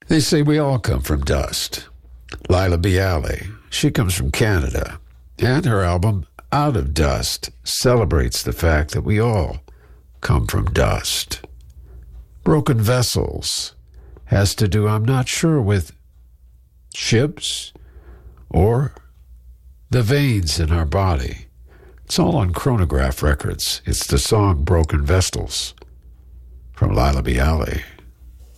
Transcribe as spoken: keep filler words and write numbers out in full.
They say we all come from dust. Lila Bialy, she comes from Canada, and her album Out of Dust celebrates the fact that we all come from dust. Broken Vessels has to do, I'm not sure, with ships or the veins in our body. It's all on Chronograph Records. It's the song Broken Vessels from Lila Bialy.